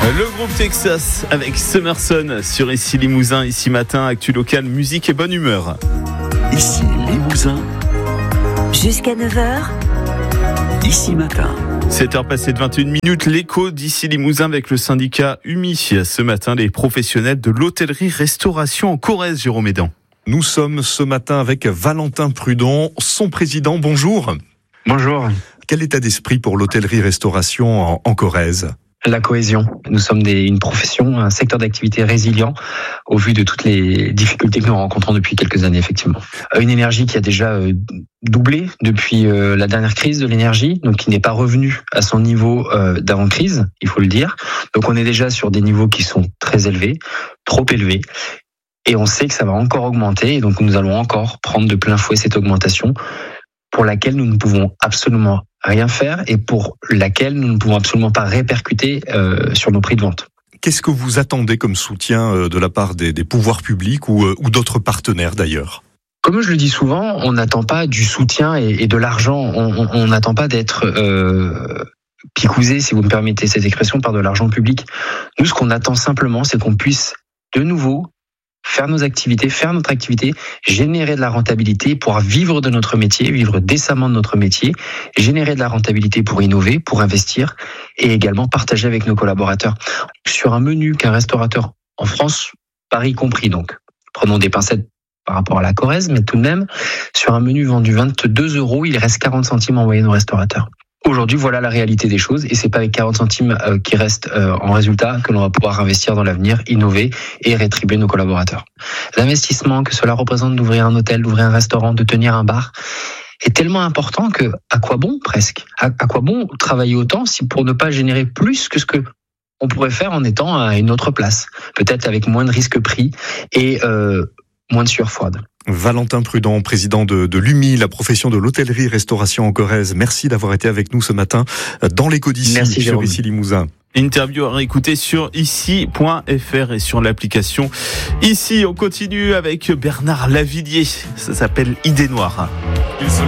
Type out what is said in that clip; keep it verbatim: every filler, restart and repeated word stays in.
Le groupe Texas avec Summerson sur Ici Limousin. Ici Matin, actu local, musique et bonne humeur. Ici Limousin. Jusqu'à neuf heures. Ici Matin. sept heures passées de vingt et une minutes, l'écho d'Ici Limousin avec le syndicat U M I. Ce matin, les professionnels de l'hôtellerie-restauration en Corrèze, Jérôme Edan. Nous sommes ce matin avec Valentin Prudon, son président. Bonjour. Bonjour. Quel état d'esprit pour l'hôtellerie-restauration en, en Corrèze ? La cohésion. Nous sommes des, une profession, un secteur d'activité résilient au vu de toutes les difficultés que nous rencontrons depuis quelques années, effectivement. Une énergie qui a déjà euh, doublé depuis euh, la dernière crise de l'énergie, donc qui n'est pas revenue à son niveau euh, d'avant-crise, il faut le dire. Donc on est déjà sur des niveaux qui sont très élevés, trop élevés. Et on sait que ça va encore augmenter, et donc nous allons encore prendre de plein fouet cette augmentation pour laquelle nous ne pouvons absolument rien faire et pour laquelle nous ne pouvons absolument pas répercuter euh, sur nos prix de vente. Qu'est-ce que vous attendez comme soutien de la part des, des pouvoirs publics ou, ou d'autres partenaires d'ailleurs ? Comme je le dis souvent, on n'attend pas du soutien et, et de l'argent. On n'attend pas d'être euh, picousé, si vous me permettez cette expression, par de l'argent public. Nous, ce qu'on attend simplement, c'est qu'on puisse de nouveau faire nos activités, faire notre activité, générer de la rentabilité, pouvoir vivre de notre métier, vivre décemment de notre métier, générer de la rentabilité pour innover, pour investir et également partager avec nos collaborateurs. Sur un menu qu'un restaurateur en France, Paris compris donc, prenons des pincettes par rapport à la Corrèze, mais tout de même, sur un menu vendu vingt-deux euros, il reste quarante centimes en moyenne au restaurateur. Aujourd'hui, voilà la réalité des choses et c'est pas avec quarante centimes euh, qui restent euh, en résultat que l'on va pouvoir investir dans l'avenir, innover et rétribuer nos collaborateurs. L'investissement que cela représente d'ouvrir un hôtel, d'ouvrir un restaurant, de tenir un bar est tellement important que à quoi bon presque ? À, à quoi bon travailler autant si pour ne pas générer plus que ce que on pourrait faire en étant à une autre place, peut-être avec moins de risques pris et euh, moins de sueur froide. Valentin Prudon, président de, de l'U M I, la profession de l'hôtellerie-restauration en Corrèze. Merci d'avoir été avec nous ce matin dans l'écho d'Ici, Merci, sur Ici Limousin. Interview à réécouter sur ici point f r et sur l'application Ici. On continue avec Bernard Lavillier. Ça s'appelle Idée Noire.